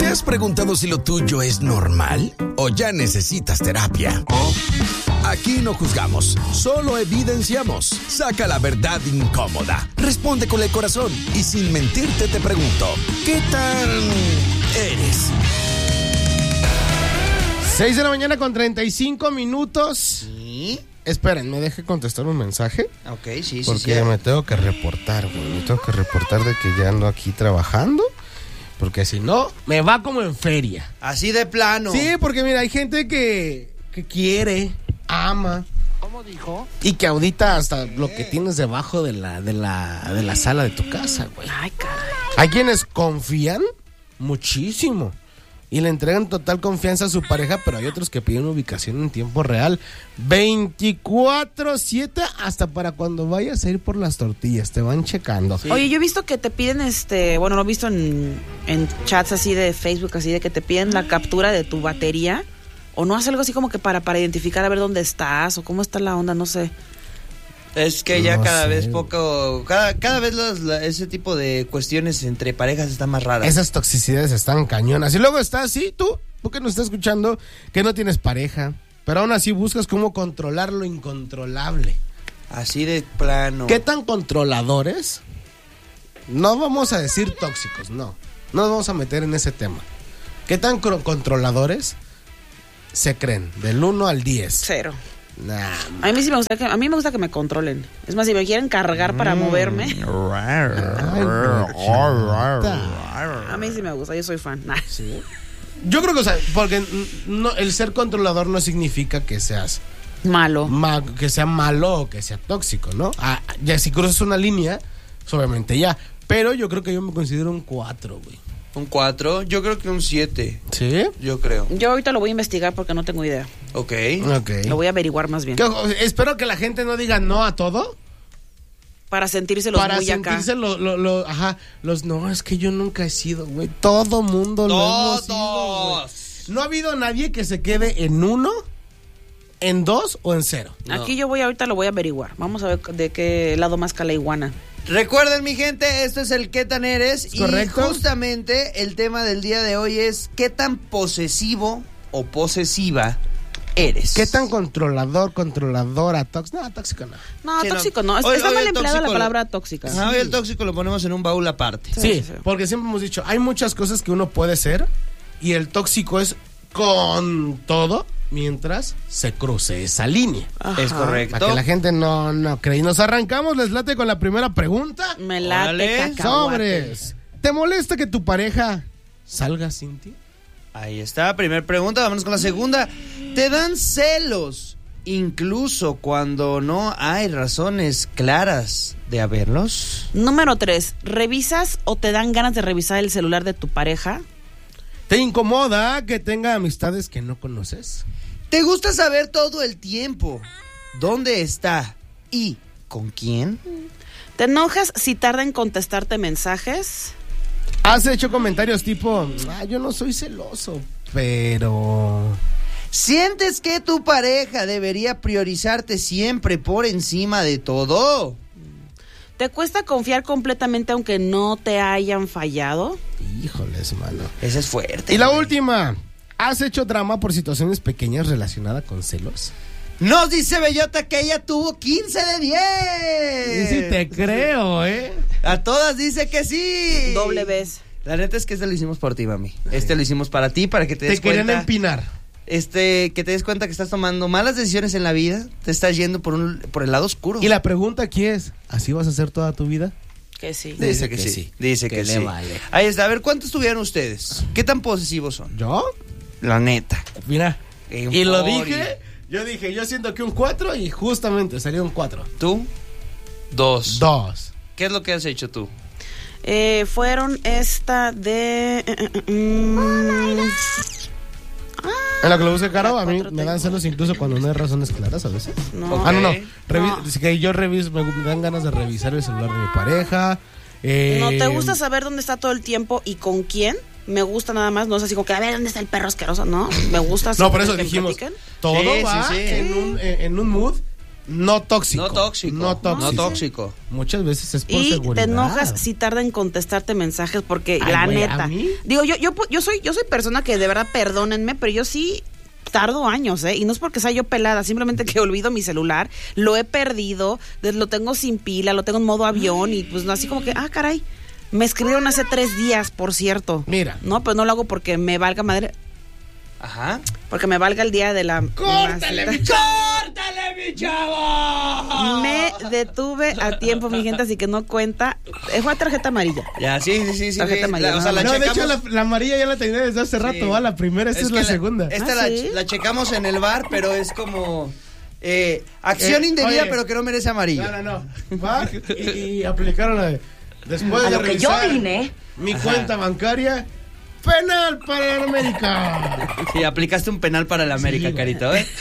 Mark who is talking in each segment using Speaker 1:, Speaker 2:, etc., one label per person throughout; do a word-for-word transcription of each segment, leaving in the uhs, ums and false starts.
Speaker 1: has preguntado si lo tuyo es normal o ya necesitas terapia? Aquí no juzgamos, solo evidenciamos. Saca la verdad incómoda. Responde con el corazón y sin mentirte te pregunto, ¿qué tan eres?
Speaker 2: seis de la mañana con treinta y cinco minutos.
Speaker 3: ¿Sí?
Speaker 2: Esperen, ¿me deje contestar un mensaje?
Speaker 3: Ok, sí, sí.
Speaker 2: Porque
Speaker 3: sí.
Speaker 2: me tengo que reportar, güey. Me tengo que reportar de que ya ando aquí trabajando. Porque si no, me va como en feria.
Speaker 3: Así de plano.
Speaker 2: Sí, porque mira, hay gente que, que quiere, ama.
Speaker 4: ¿Cómo dijo?
Speaker 2: Y que audita hasta lo que tienes debajo de la, de la, de la sala de tu casa, güey.
Speaker 5: Ay, caray.
Speaker 2: Hay quienes confían muchísimo y le entregan total confianza a su pareja, pero hay otros que piden ubicación en tiempo real. veinticuatro siete hasta para cuando vayas a ir por las tortillas, te van checando.
Speaker 5: Sí. Oye, yo he visto que te piden, este, bueno, lo he visto en, en chats así de Facebook, así de que te piden la captura de tu batería, o no hace algo así como que para, para identificar a ver dónde estás, o cómo está la onda, no sé.
Speaker 3: Es que ya
Speaker 2: No
Speaker 3: cada
Speaker 2: sé.
Speaker 3: vez poco, cada, cada vez los, la, ese tipo de cuestiones entre parejas están más raras.
Speaker 2: Esas toxicidades están cañonas. Y luego estás así, tú, tú que nos estás escuchando, que no tienes pareja, pero aún así buscas cómo controlar lo incontrolable.
Speaker 3: Así de plano.
Speaker 2: ¿Qué tan controladores? No vamos a decir tóxicos, no. No nos vamos a meter en ese tema. ¿Qué tan cro- controladores se creen? Del uno al diez.
Speaker 5: Cero.
Speaker 2: Nah.
Speaker 5: A mí sí me gusta que, a mí me gusta que me controlen. Es más, si me quieren cargar para
Speaker 2: Mm.
Speaker 5: moverme,
Speaker 2: Ay, brochita.
Speaker 5: a mí sí me gusta, yo soy fan. Nah.
Speaker 2: ¿Sí? Yo creo que, o sea, porque no, el ser controlador no significa que seas
Speaker 5: Malo.
Speaker 2: ma- que sea malo o que sea tóxico, ¿no? Ah, ya si cruzas una línea, pues, obviamente ya. Pero yo creo que yo me considero un cuatro, güey.
Speaker 3: Un cuatro, yo creo que un siete.
Speaker 2: ¿Sí?
Speaker 3: Yo creo.
Speaker 5: Yo ahorita lo voy a investigar porque no tengo idea.
Speaker 3: Ok.
Speaker 2: Ok.
Speaker 5: Lo voy a averiguar más bien.
Speaker 2: Que, ojo, espero que la gente no diga no a todo.
Speaker 5: Para sentirse los
Speaker 2: Para
Speaker 5: muy acá.
Speaker 2: sentirse lo, lo, lo- ajá, los no, es que yo nunca he sido, güey. Todo mundo lo hemos sido, güey.
Speaker 3: Todos.
Speaker 2: No ha habido nadie que se quede en uno, en dos o en cero.
Speaker 3: No.
Speaker 5: Aquí yo voy ahorita lo voy a averiguar. Vamos a ver de qué lado más cala iguana.
Speaker 3: Recuerden, mi gente, esto es el ¿Qué tan eres? Y
Speaker 2: correcto.
Speaker 3: justamente el tema del día de hoy es ¿qué tan posesivo o posesiva eres?
Speaker 2: ¿Qué tan controlador, controladora, tóxico? No, tóxico no.
Speaker 5: No,
Speaker 3: Sí, no.
Speaker 5: tóxico no. Es-
Speaker 3: Hoy-
Speaker 5: Está
Speaker 3: hoy
Speaker 5: mal
Speaker 3: el
Speaker 5: empleada la
Speaker 3: tóxico-
Speaker 5: palabra tóxica.
Speaker 3: Ajá, hoy el tóxico lo ponemos en un baúl aparte.
Speaker 5: Sí,
Speaker 2: Sí,
Speaker 5: sí, sí.
Speaker 2: porque siempre hemos dicho, hay muchas cosas que uno puede ser y el tóxico es con todo mientras se cruce esa línea.
Speaker 5: Ajá.
Speaker 3: Es correcto.
Speaker 2: Para que la gente no, no cree. Y nos arrancamos, les late con la primera pregunta.
Speaker 5: Me late
Speaker 3: Órale.
Speaker 5: cacahuate.
Speaker 2: Sobres. ¿Te molesta que tu pareja salga sin ti?
Speaker 3: Ahí está, primer pregunta, vámonos con la segunda. ¿Te dan celos incluso cuando no hay razones claras de haberlos?
Speaker 5: Número tres. ¿Revisas o te dan ganas de revisar el celular de tu pareja?
Speaker 2: ¿Te incomoda que tenga amistades que no conoces?
Speaker 3: ¿Te gusta saber todo el tiempo dónde está y con quién?
Speaker 5: ¿Te enojas si tarda en contestarte mensajes?
Speaker 2: ¿Has hecho comentarios tipo, ah, yo no soy celoso, pero...
Speaker 3: ¿Sientes que tu pareja debería priorizarte siempre por encima de todo?
Speaker 5: ¿Te cuesta confiar completamente aunque no te hayan fallado?
Speaker 2: Híjoles, mano.
Speaker 3: Esa es fuerte.
Speaker 2: Y la
Speaker 3: güey.
Speaker 2: última, ¿has hecho drama por situaciones pequeñas relacionadas con celos?
Speaker 3: Nos dice Bellota que ella tuvo quince de diez.
Speaker 2: Sí, te creo, ¿eh?
Speaker 3: A todas dice que sí.
Speaker 5: Doble vez.
Speaker 3: La neta es que este lo hicimos por ti, mami. Este lo hicimos para ti, para que te
Speaker 2: Te
Speaker 3: des
Speaker 2: querían
Speaker 3: cuenta.
Speaker 2: empinar.
Speaker 3: Este, que te des cuenta que estás tomando malas decisiones en la vida. Te estás yendo por un por el lado oscuro.
Speaker 2: Y la pregunta aquí es, ¿así vas a hacer toda tu vida?
Speaker 5: Que sí.
Speaker 3: Dice que, sí. Dice que,
Speaker 2: Que le
Speaker 3: sí.
Speaker 2: vale.
Speaker 3: Ahí está. A ver, ¿cuántos tuvieron ustedes? ¿Qué tan posesivos son?
Speaker 2: ¿Yo?
Speaker 3: La neta.
Speaker 2: Mira.
Speaker 3: Euforia.
Speaker 2: Y lo dije, yo dije, yo siento que un cuatro y justamente salió un cuatro.
Speaker 3: ¿Tú? Dos.
Speaker 2: Dos.
Speaker 3: ¿Qué es lo que has hecho tú?
Speaker 5: Eh, fueron esta de... mm,
Speaker 2: En lo que lo busque Caro, a mí
Speaker 5: Cuatro
Speaker 2: me dan
Speaker 5: tengo.
Speaker 2: celos incluso cuando no hay razones claras a veces.
Speaker 5: no.
Speaker 2: Ah, no, no.
Speaker 3: Ok.
Speaker 2: Revi-
Speaker 5: No.
Speaker 2: dice que yo reviso, me, me dan ganas de revisar el celular de mi pareja. Eh,
Speaker 5: ¿No te gusta saber dónde está todo el tiempo y con quién? Me gusta nada más, no es así como que a ver dónde está el perro asqueroso, no, me gusta
Speaker 2: No, por eso
Speaker 5: que me
Speaker 2: dijimos,
Speaker 5: platiquen.
Speaker 2: todo
Speaker 3: Sí,
Speaker 2: va
Speaker 3: sí, sí.
Speaker 2: En, un, en, en un mood no tóxico.
Speaker 3: No tóxico.
Speaker 2: No tóxico.
Speaker 3: No tóxico.
Speaker 2: Muchas veces es por
Speaker 5: Y
Speaker 2: seguridad.
Speaker 5: te enojas si tarda en contestarte mensajes porque
Speaker 2: Ay,
Speaker 5: la
Speaker 2: güey,
Speaker 5: neta.
Speaker 2: ¿a mí?
Speaker 5: Digo, yo, yo, yo soy, yo soy persona que de verdad, perdónenme, pero yo sí tardo años, ¿eh? Y no es porque sea yo pelada, simplemente que olvido mi celular, lo he perdido, de- lo tengo sin pila, lo tengo en modo avión y pues no, así como que, ah, caray, me escribieron hace tres días, por cierto.
Speaker 2: Mira.
Speaker 5: No, pues no lo hago porque me valga madre,
Speaker 3: Ajá.
Speaker 5: porque me valga el día de la...
Speaker 2: ¡Córtale,
Speaker 5: la-
Speaker 2: mi chavo! ¡Córtale, mi chavo!
Speaker 5: Me detuve a tiempo, mi gente, así que no cuenta. Eh, Fue a tarjeta amarilla.
Speaker 3: Ya, sí, sí, sí. sí
Speaker 5: Tarjeta
Speaker 3: sí.
Speaker 5: amarilla,
Speaker 3: La- o sea, la
Speaker 2: No, de
Speaker 3: checamos.
Speaker 2: hecho, la, la amarilla ya la tenía desde hace rato,
Speaker 3: Sí.
Speaker 2: ¿va? La primera, esta es,
Speaker 3: que
Speaker 2: la, segunda.
Speaker 3: Esta
Speaker 5: ¿Ah,
Speaker 3: la,
Speaker 5: sí?
Speaker 3: la checamos en el bar, pero es como eh, acción
Speaker 2: Eh,
Speaker 3: indebida,
Speaker 2: oye.
Speaker 3: pero que no merece amarillo.
Speaker 2: No, no, no. Va y, y aplicaron la de... Después
Speaker 4: A
Speaker 2: de
Speaker 4: lo que yo
Speaker 2: revisar
Speaker 4: vine.
Speaker 2: mi cuenta bancaria, penal para la América.
Speaker 3: Sí, aplicaste un penal para el América,
Speaker 2: Sí, güey.
Speaker 3: Carito, ¿eh?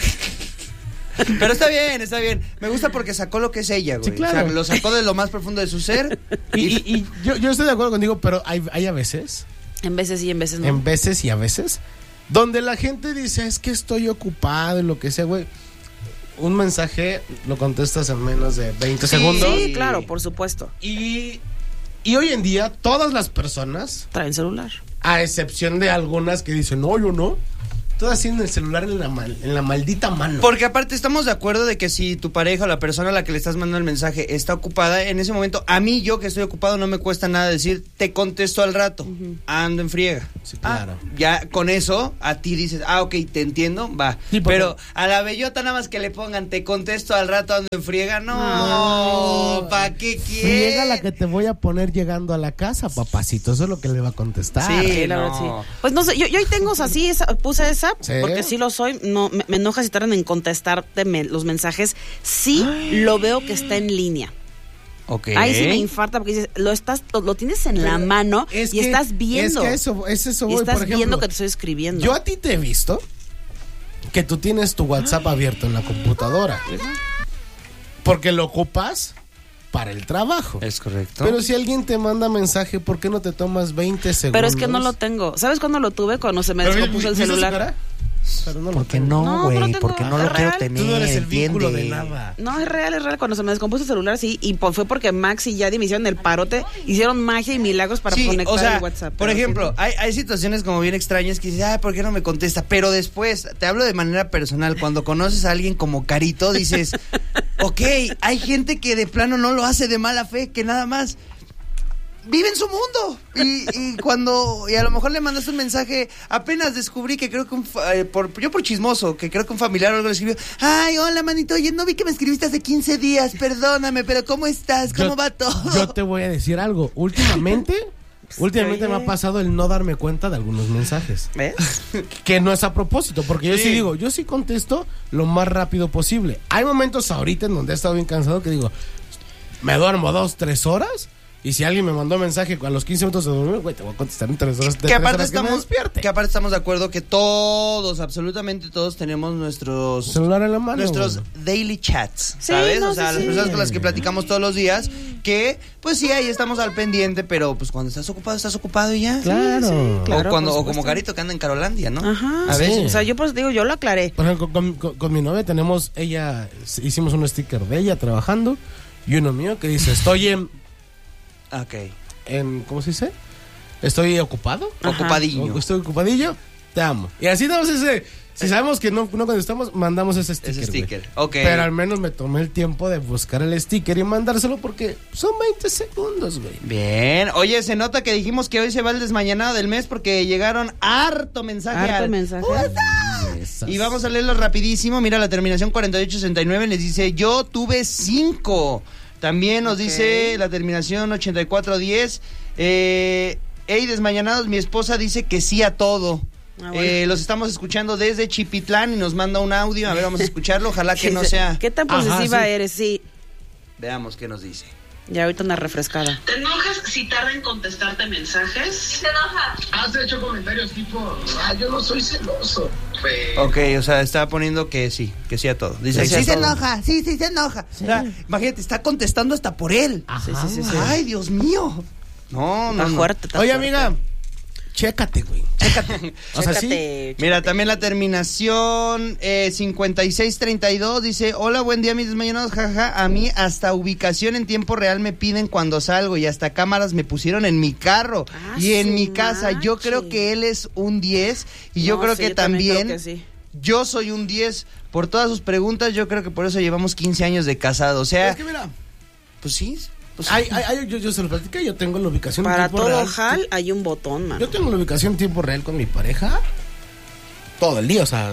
Speaker 3: Pero está bien, está bien. Me gusta porque sacó lo que es ella, güey.
Speaker 2: Sí, claro.
Speaker 3: O sea, lo sacó de lo más profundo de su ser.
Speaker 2: Y, y- y yo, yo estoy de acuerdo contigo, pero hay, hay a veces,
Speaker 5: En veces sí, en veces no.
Speaker 2: en veces y a veces, donde la gente dice, es que estoy ocupado y lo que sea, güey. Un mensaje lo contestas en menos de veinte
Speaker 3: Sí.
Speaker 2: segundos.
Speaker 5: Sí, claro, por supuesto.
Speaker 2: Y, y hoy en día, todas las personas,
Speaker 5: Traen celular.
Speaker 2: a excepción de algunas que dicen, no, yo no, todas tienen el celular en la, mal- en la maldita mano.
Speaker 3: Porque aparte estamos de acuerdo de que si tu pareja o la persona a la que le estás mandando el mensaje está ocupada, en ese momento, a mí, yo que estoy ocupado, no me cuesta nada decir, te contesto al rato, ando en friega.
Speaker 2: Sí, claro.
Speaker 3: Ah, ya con eso, a ti dices, ah, ok, te entiendo, va.
Speaker 2: Sí, porque-
Speaker 3: Pero a la bellota nada más que le pongan, te contesto al rato, ando en friega, no,
Speaker 2: No.
Speaker 3: ¿para qué quieres?
Speaker 2: Friega la que te voy a poner llegando a la casa, papacito. Eso es lo que le va a contestar.
Speaker 3: Sí.
Speaker 5: Sí, la
Speaker 3: no.
Speaker 5: verdad, sí. Pues no sé, yo, yo hoy tengo así, esa, puse esa,
Speaker 2: ¿Sí?
Speaker 5: porque sí lo soy, no, me, me enoja si tardan en contestarte me- los mensajes, sí lo veo que está en línea.
Speaker 3: Ok.
Speaker 5: Ahí sí me infarta porque dices, lo estás, lo, lo tienes en la mano
Speaker 2: Es
Speaker 5: y
Speaker 2: que-
Speaker 5: estás viendo.
Speaker 2: Es que eso, es eso
Speaker 5: y
Speaker 2: voy,
Speaker 5: estás
Speaker 2: por ejemplo,
Speaker 5: viendo que te estoy escribiendo.
Speaker 2: Yo a ti te he visto que tú tienes tu WhatsApp abierto en la computadora. Porque lo ocupas para el trabajo.
Speaker 3: Es correcto.
Speaker 2: Pero si alguien te manda mensaje, ¿por qué no te tomas veinte segundos?
Speaker 5: Pero es que no lo tengo. ¿Sabes cuándo lo tuve? Cuando se me
Speaker 2: Pero,
Speaker 5: descompuso el
Speaker 2: ¿viste su
Speaker 5: celular.
Speaker 2: cara? Pero no lo
Speaker 6: Porque
Speaker 2: tengo.
Speaker 6: no,
Speaker 5: No,
Speaker 6: güey,
Speaker 5: no lo tengo,
Speaker 6: porque no
Speaker 5: es
Speaker 6: lo quiero
Speaker 5: real.
Speaker 6: tener.
Speaker 2: Tú no eres el vínculo de
Speaker 6: ¿entiende?
Speaker 2: nada.
Speaker 5: No, es real, es real. Cuando se me descompuso el celular, sí. Y po- fue porque Max y Yadi me hicieron el parote. Hicieron magia y milagros para
Speaker 3: Sí,
Speaker 5: conectar
Speaker 3: o sea,
Speaker 5: el WhatsApp.
Speaker 3: por
Speaker 5: Pero
Speaker 3: ejemplo,
Speaker 5: sí.
Speaker 3: hay, hay situaciones como bien extrañas que dices, ay, ¿por qué no me contesta? Pero después, te hablo de manera personal, cuando conoces a alguien como Carito, dices, ok, hay gente que de plano no lo hace de mala fe, que nada más vive en su mundo. Y, y cuando, y a lo mejor le mandaste un mensaje, apenas descubrí que creo que un, fa- eh, por, yo por chismoso, que creo que un familiar o algo le escribió, ay, hola, manito, oye, no vi que me escribiste hace quince días, perdóname, pero ¿cómo estás? ¿Cómo
Speaker 2: Yo-
Speaker 3: va todo?
Speaker 2: Yo te voy a decir algo. Últimamente, últimamente
Speaker 5: oye.
Speaker 2: me ha pasado el no darme cuenta de algunos mensajes.
Speaker 5: ¿Ves?
Speaker 2: Que no es a propósito, porque yo sí.
Speaker 3: Sí.
Speaker 2: digo, yo sí contesto lo más rápido posible. Hay momentos ahorita en donde he estado bien cansado que digo, me duermo dos, tres horas. Y si alguien me mandó mensaje a los quince minutos de dormir, güey, te voy a contestar en tres horas. de
Speaker 3: que
Speaker 2: tres
Speaker 3: aparte
Speaker 2: horas que me
Speaker 3: estamos
Speaker 2: despierte.
Speaker 3: que aparte estamos de acuerdo que todos, absolutamente todos tenemos nuestros
Speaker 2: Celular en la mano.
Speaker 3: nuestros
Speaker 2: güey.
Speaker 3: daily chats,
Speaker 5: Sí,
Speaker 3: ¿sabes?
Speaker 5: no,
Speaker 3: o sea,
Speaker 5: sí,
Speaker 3: las
Speaker 5: sí.
Speaker 3: personas con las que platicamos todos los días, que pues sí, ahí estamos al pendiente, pero pues cuando estás ocupado, estás ocupado y ya.
Speaker 2: Claro.
Speaker 3: O
Speaker 5: claro,
Speaker 3: cuando
Speaker 5: por
Speaker 3: o como
Speaker 5: supuesto.
Speaker 3: Carito que anda en Carolandia, ¿no?
Speaker 5: Ajá.
Speaker 3: A
Speaker 2: Sí.
Speaker 3: veces.
Speaker 5: O sea, yo pues digo, yo lo aclaré.
Speaker 2: Por ejemplo, con, con- con mi novia tenemos, ella, hicimos un sticker de ella trabajando y uno mío que dice, estoy en,
Speaker 3: Ok.
Speaker 2: en ¿cómo se dice? Estoy ocupado.
Speaker 5: Ajá.
Speaker 3: Ocupadillo.
Speaker 2: O estoy ocupadillo, te amo. Y así damos ese, si sabemos que no, no contestamos, mandamos ese sticker.
Speaker 3: Ese
Speaker 2: güey.
Speaker 3: sticker. Ok.
Speaker 2: Pero al menos me tomé el tiempo de buscar el sticker y mandárselo porque son veinte segundos, güey.
Speaker 3: Bien. Oye, se nota que dijimos que hoy se va el desmañanado del mes porque llegaron harto mensaje
Speaker 5: Harto
Speaker 3: al
Speaker 5: mensaje.
Speaker 2: Esas.
Speaker 3: Y vamos a leerlo rapidísimo. Mira, la terminación cuarenta y ocho sesenta y nueve les dice, yo tuve cinco. También nos
Speaker 5: Ok.
Speaker 3: dice la terminación ochenta y cuatro diez. Eh, hey, desmañanados, mi esposa dice que sí a todo.
Speaker 5: Ah, bueno.
Speaker 3: Eh, los estamos escuchando desde Chipitlán y nos manda un audio. A ver, vamos a escucharlo. Ojalá que no
Speaker 5: Dice,
Speaker 3: sea.
Speaker 5: ¿Qué tan
Speaker 2: Ajá,
Speaker 5: posesiva
Speaker 2: sí.
Speaker 5: eres? Sí.
Speaker 3: Veamos qué nos dice.
Speaker 5: Ya ahorita una refrescada.
Speaker 7: ¿Te enojas si tarda en contestarte mensajes?
Speaker 4: Se enoja.
Speaker 8: Has hecho comentarios tipo, ah, yo no soy celoso. Pero...
Speaker 3: Ok, o sea, está poniendo que sí, que sí a todo. Dice,
Speaker 5: Que
Speaker 3: sí,
Speaker 5: sí a
Speaker 3: se
Speaker 5: todo.
Speaker 3: enoja, sí, sí se enoja. O sea, imagínate, está contestando hasta por él.
Speaker 2: Ajá.
Speaker 5: Sí, sí, sí, sí.
Speaker 3: Ay, Dios mío. No, no,
Speaker 5: Está
Speaker 3: no.
Speaker 5: fuerte, está
Speaker 2: Oye,
Speaker 5: fuerte.
Speaker 2: amiga, chécate, güey. Chécate. O sea, sí.
Speaker 5: Chécate,
Speaker 3: Mira,
Speaker 5: chécate.
Speaker 3: también la terminación eh, cincuenta y seis treinta y dos dice, hola, buen día, mis desmañanados, jaja, a mí hasta ubicación en tiempo real me piden cuando salgo y hasta cámaras me pusieron en mi carro
Speaker 5: Ah,
Speaker 3: y en
Speaker 5: su
Speaker 3: mi casa. Yo
Speaker 5: mache.
Speaker 3: creo que él es un diez y yo
Speaker 5: No,
Speaker 3: creo
Speaker 5: sí,
Speaker 3: que
Speaker 5: yo también
Speaker 3: también,
Speaker 5: creo que sí.
Speaker 3: yo soy un diez por todas sus preguntas, yo creo que por eso llevamos quince años de casado, o sea,
Speaker 2: Es que mira,
Speaker 3: pues sí, pues
Speaker 2: hay, hay, hay- yo, yo se lo platiqué, yo tengo la ubicación en
Speaker 5: Para
Speaker 2: tiempo
Speaker 5: todo
Speaker 2: real.
Speaker 5: jal hay un botón, man.
Speaker 2: Yo tengo la ubicación en tiempo real con mi pareja todo el día, o sea.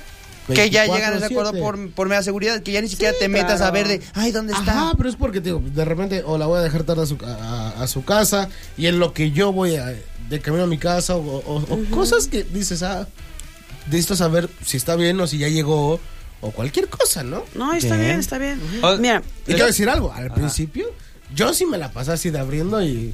Speaker 3: que ya
Speaker 2: veinticuatro
Speaker 3: llegan a ese acuerdo
Speaker 2: siete.
Speaker 3: por, por mera seguridad, que ya ni siquiera
Speaker 5: Sí,
Speaker 3: te metas
Speaker 5: claro.
Speaker 3: a ver de, ay, ¿dónde está?
Speaker 2: Ajá, pero es porque, digo, de repente, o la voy a dejar tarde a su, a, a su casa, y en lo que yo voy a, de camino a mi casa, o, o- o cosas que dices, ah, necesito saber si está bien o si ya llegó, o cualquier cosa, ¿no?
Speaker 5: No, está
Speaker 3: Bien.
Speaker 5: bien, está bien.
Speaker 3: O-
Speaker 5: Mira,
Speaker 2: Y quiero decir algo, al principio, yo sí me la pasé así de abriendo y,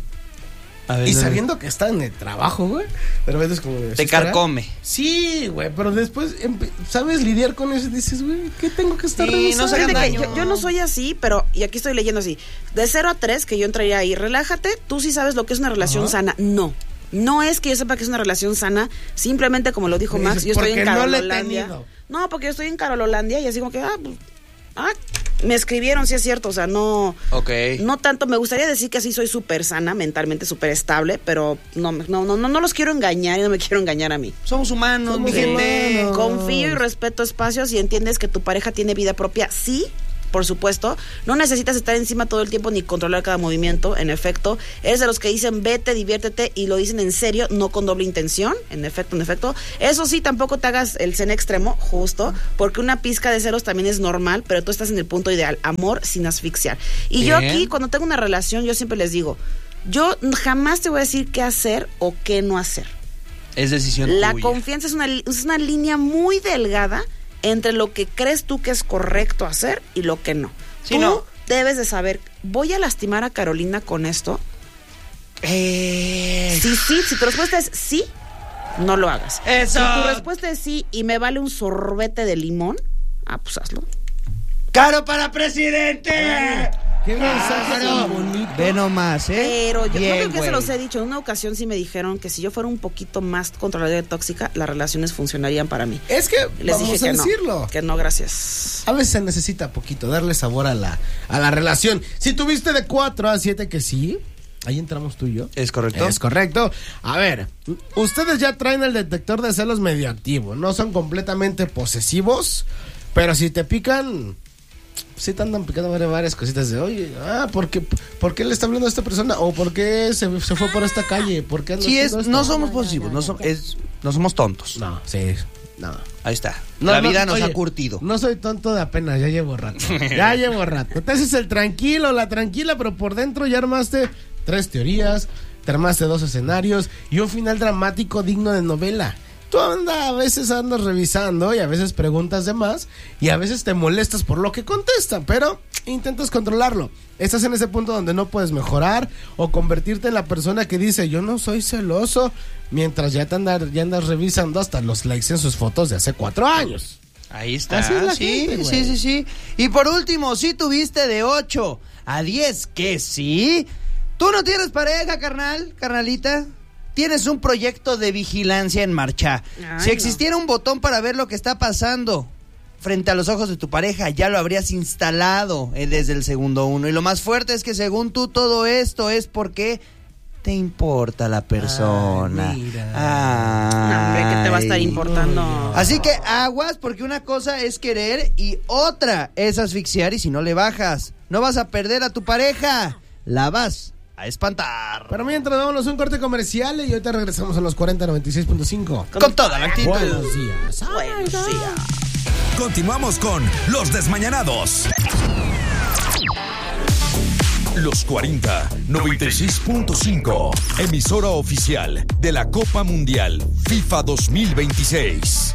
Speaker 3: A ver,
Speaker 2: y
Speaker 3: a ver.
Speaker 2: sabiendo que está en el trabajo, güey, de repente es como... de, ¿sí
Speaker 3: Te
Speaker 2: estará?
Speaker 3: carcome.
Speaker 2: Sí, güey, pero después empe- sabes lidiar con eso y dices, güey, ¿qué tengo que estar
Speaker 3: Sí,
Speaker 2: revisando?
Speaker 3: no se hagan
Speaker 5: fíjate que
Speaker 3: daño.
Speaker 5: yo, yo no soy así, pero, y aquí estoy leyendo así, de cero a tres, que yo entraría ahí, relájate, tú sí sabes lo que es una relación
Speaker 2: Ajá.
Speaker 5: sana. No, no es que yo sepa que es una relación sana, simplemente como lo dijo
Speaker 2: Me
Speaker 5: Max,
Speaker 2: dices,
Speaker 5: yo estoy en
Speaker 2: "Porque no la he
Speaker 5: Carololandia".
Speaker 2: tenido.
Speaker 5: No, porque yo estoy en Carololandia y así como que, ah, pues, ah, me escribieron, sí es cierto, o sea, no...
Speaker 3: Ok.
Speaker 5: No tanto, me gustaría decir que sí soy súper sana, mentalmente súper estable, pero no, no, no, no, no los quiero engañar y no me quiero engañar a mí.
Speaker 3: Somos humanos, mi
Speaker 2: Somos
Speaker 3: gente.
Speaker 2: humanos.
Speaker 5: Confío y respeto espacios y entiendes que tu pareja tiene vida propia, sí, por supuesto. No necesitas estar encima todo el tiempo ni controlar cada movimiento, en efecto. Eres de los que dicen vete, diviértete y lo dicen en serio, no con doble intención, en efecto, en efecto. Eso sí, tampoco te hagas el zen extremo, justo, porque una pizca de celos también es normal, pero tú estás en el punto ideal, amor sin asfixiar. Y yo
Speaker 3: Bien.
Speaker 5: aquí, cuando tengo una relación, yo siempre les digo, yo jamás te voy a decir qué hacer o qué no hacer.
Speaker 3: Es decisión
Speaker 5: La
Speaker 3: tuya.
Speaker 5: confianza es una, li- es una línea muy delgada entre lo que crees tú que es correcto hacer y lo que no.
Speaker 3: Sí,
Speaker 5: tú
Speaker 3: no.
Speaker 5: debes de saber, ¿voy a lastimar a Carolina con esto?
Speaker 3: Eh,
Speaker 5: Si sí, si tu respuesta es sí, no lo hagas.
Speaker 3: Eso.
Speaker 5: Si tu respuesta es sí y me vale un sorbete de limón, ah, pues hazlo.
Speaker 3: ¡Caro para presidente!
Speaker 2: Qué mensaje tan bonito.
Speaker 3: Ve nomás, ¿eh?
Speaker 5: Pero yo
Speaker 3: Bien,
Speaker 5: creo que se
Speaker 3: güey.
Speaker 5: los he dicho. En una ocasión sí me dijeron que si yo fuera un poquito más controladora y tóxica, las relaciones funcionarían para mí.
Speaker 2: Es que,
Speaker 5: Y les
Speaker 2: vamos
Speaker 5: dije
Speaker 2: a
Speaker 5: que
Speaker 2: decirlo.
Speaker 5: no. Que no, gracias.
Speaker 2: A veces se necesita poquito, darle sabor a la, a la relación. Si tuviste de cuatro a siete que sí, ahí entramos tú y yo.
Speaker 3: ¿Es correcto?
Speaker 2: Es correcto. A ver, ustedes ya traen el detector de celos medio activo. No son completamente posesivos, pero si te pican, sí te andan picando varias, varias cositas de, oye, ah, ¿por qué, ¿por qué le está hablando a esta persona? ¿O por qué se, se fue por esta calle? ¿Por qué anda
Speaker 3: Sí, es,
Speaker 2: haciendo esto?
Speaker 3: no somos posesivos, no, som- es, no somos tontos.
Speaker 2: No, sí, no.
Speaker 3: Ahí está.
Speaker 2: No,
Speaker 3: La
Speaker 2: no,
Speaker 3: vida nos
Speaker 2: oye,
Speaker 3: ha curtido.
Speaker 2: No soy tonto de apenas, ya llevo rato. Ya llevo rato. Te haces el tranquilo, la tranquila, pero por dentro ya armaste tres teorías, te armaste dos escenarios y un final dramático digno de novela. Tú andas, a veces andas revisando y a veces preguntas de más y a veces te molestas por lo que contestan, pero intentas controlarlo. Estás en ese punto donde no puedes mejorar o convertirte en la persona que dice yo no soy celoso, mientras ya te andas, ya andas revisando hasta los likes en sus fotos de hace cuatro años.
Speaker 3: Ahí está.
Speaker 2: Así es la
Speaker 3: sí,
Speaker 2: gente, güey.
Speaker 3: sí, sí, sí. Y por último, si tuviste de ocho a diez que sí, tú no tienes pareja, carnal, carnalita. Tienes un proyecto de vigilancia en marcha.
Speaker 5: Ay,
Speaker 3: si
Speaker 5: no.
Speaker 3: existiera un botón para ver lo que está pasando frente a los ojos de tu pareja, ya lo habrías instalado eh, desde el segundo uno. Y lo más fuerte es que según tú todo esto es porque te importa la persona.
Speaker 2: Ay, mira.
Speaker 5: No, hombre, ¿qué te va a estar
Speaker 3: Ay.
Speaker 5: importando?
Speaker 3: Así que aguas, porque una cosa es querer y otra es asfixiar, y si no le bajas, no vas a perder a tu pareja, la vas a espantar.
Speaker 2: Pero mientras vámonos a un corte comercial y ahorita regresamos a los cuarenta noventa y seis punto cinco.
Speaker 3: Con toda la actitud.
Speaker 2: Buenos días.
Speaker 5: Buenos días.
Speaker 1: Continuamos con Los Desmañanados. Los cuarenta noventa y seis punto cinco. Emisora oficial de la Copa Mundial FIFA dos mil veintiséis.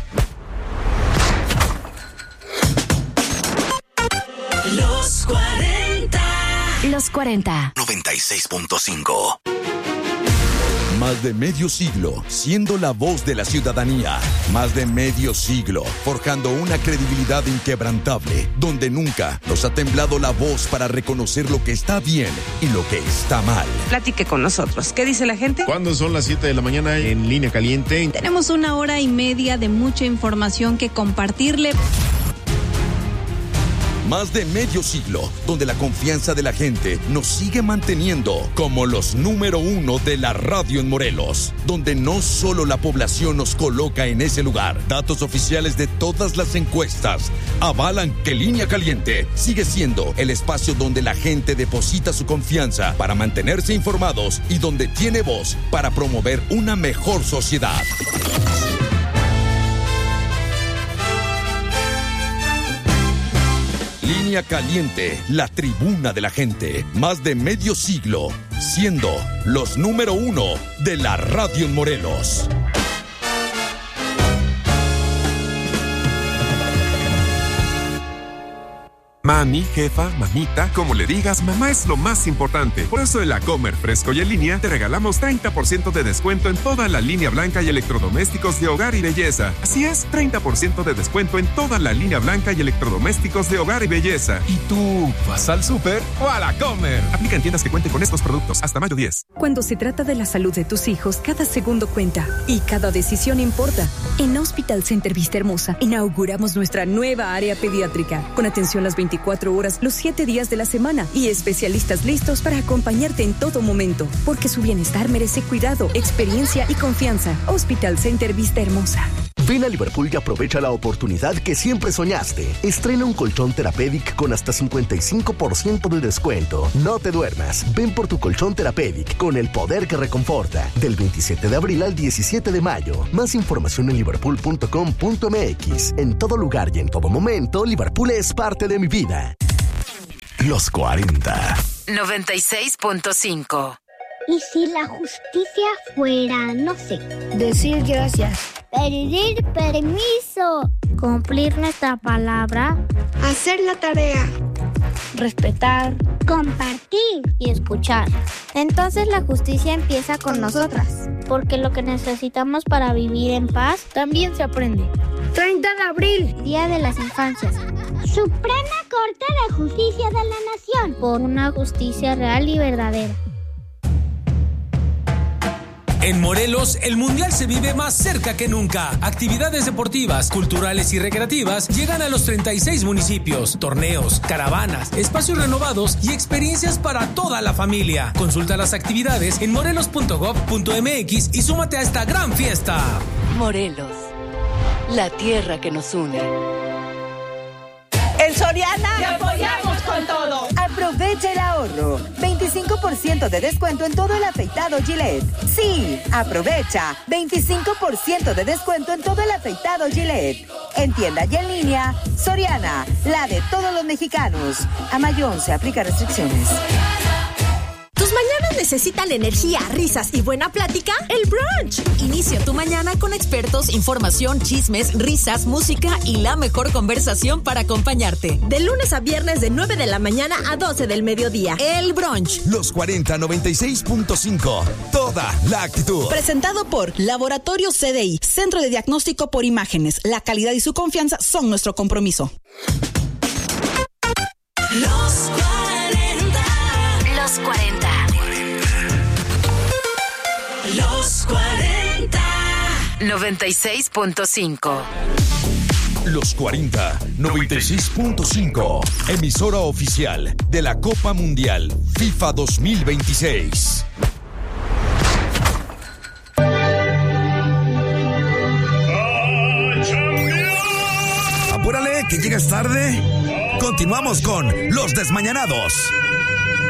Speaker 4: Los cuarenta. Los cuarenta.
Speaker 1: noventa y seis punto cinco. Más de medio siglo siendo la voz de la ciudadanía. Más de medio siglo forjando una credibilidad inquebrantable, donde nunca nos ha temblado la voz para reconocer lo que está bien y lo que está mal.
Speaker 4: Platique con nosotros. ¿Qué dice la gente?
Speaker 6: ¿Cuándo son las siete de la mañana en Línea Caliente?
Speaker 9: Tenemos una hora y media de mucha información que compartirle.
Speaker 1: Más de medio siglo, donde la confianza de la gente nos sigue manteniendo como los número uno de la radio en Morelos, donde no solo la población nos coloca en ese lugar. Datos oficiales de todas las encuestas avalan que Línea Caliente sigue siendo el espacio donde la gente deposita su confianza para mantenerse informados y donde tiene voz para promover una mejor sociedad. Línea Caliente, la tribuna de la gente. Más de medio siglo, siendo los número uno de la radio en Morelos.
Speaker 10: Mami, jefa, mamita, como le digas, mamá es lo más importante. Por eso en la Comer Fresco y en Línea te regalamos treinta por ciento de descuento en toda la línea blanca y electrodomésticos de hogar y belleza. Así es, treinta por ciento de descuento en toda la línea blanca y electrodomésticos de hogar y belleza.
Speaker 11: ¿Y tú vas al súper o a la Comer?
Speaker 10: Aplica en tiendas que cuenten con estos productos hasta mayo diez.
Speaker 12: Cuando se trata de la salud de tus hijos, cada segundo cuenta y cada decisión importa. En Hospital Center Vista Hermosa inauguramos nuestra nueva área pediátrica con atención las veinticuatro horas, los siete días de la semana y especialistas listos para acompañarte en todo momento, porque su bienestar merece cuidado, experiencia y confianza. Hospital Center Vista Hermosa.
Speaker 13: Ven a Liverpool y aprovecha la oportunidad que siempre soñaste. Estrena un colchón Therapeutic con hasta cincuenta y cinco por ciento de descuento. No te duermas. Ven por tu colchón Therapeutic con el poder que reconforta. Del veintisiete de abril al diecisiete de mayo. Más información en liverpool punto com punto m x. En todo lugar y en todo momento, Liverpool es parte de mi vida. Los cuarenta.
Speaker 14: noventa y seis punto cinco.
Speaker 15: ¿Y si la justicia fuera, no sé,
Speaker 16: decir gracias,
Speaker 15: pedir permiso, cumplir nuestra palabra,
Speaker 16: hacer la tarea,
Speaker 15: respetar, compartir y escuchar? Entonces la justicia empieza con nosotras, porque lo que necesitamos para vivir en paz también se aprende.
Speaker 16: treinta de abril,
Speaker 15: Día de las Infancias. Suprema Corte de Justicia de la Nación, por una justicia real y verdadera.
Speaker 17: En Morelos, el Mundial se vive más cerca que nunca. Actividades deportivas, culturales y recreativas llegan a los treinta y seis municipios. Torneos, caravanas, espacios renovados y experiencias para toda la familia. Consulta las actividades en morelos punto gob punto m x y súmate a esta gran fiesta.
Speaker 14: Morelos, la tierra que nos une.
Speaker 18: En Soriana
Speaker 19: te apoyamos con todo.
Speaker 18: Aprovecha el ahorro. veinticinco por ciento de descuento en todo el afeitado Gillette. Sí, aprovecha. veinticinco por ciento de descuento en todo el afeitado Gillette. En tienda y en línea, Soriana, la de todos los mexicanos. A mayo once, aplica restricciones.
Speaker 20: ¿Tus mañanas necesitan energía, risas y buena plática? El brunch. Inicia tu mañana con expertos, información, chismes, risas, música y la mejor conversación para acompañarte. De lunes a viernes de nueve de la mañana a doce del mediodía. El brunch.
Speaker 1: Los cuarenta noventa y seis punto cinco. Toda la actitud.
Speaker 20: Presentado por Laboratorio C D I, Centro de Diagnóstico por Imágenes. La calidad y su confianza son nuestro compromiso.
Speaker 14: Los cuarenta. Los cuarenta. Los cuarenta. noventa y seis punto cinco.
Speaker 1: Los cuarenta noventa y seis punto cinco. Emisora oficial de la Copa Mundial FIFA dos mil veintiséis.
Speaker 21: Apúrale, que llegas tarde. Continuamos con Los Desmañanados.